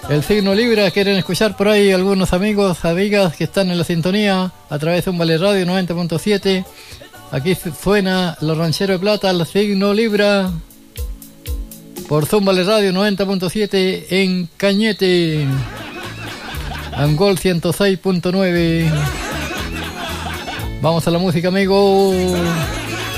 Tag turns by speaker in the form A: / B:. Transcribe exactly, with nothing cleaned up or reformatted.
A: El signo Libra, quieren escuchar por ahí algunos amigos, amigas que están en la sintonía a través de un Vale Radio noventa punto siete. Aquí suena Los Rancheros de Plata, el signo Libra, por Zumbale Radio noventa punto siete en Cañete, Angol ciento seis punto nueve. Vamos a la música, amigos.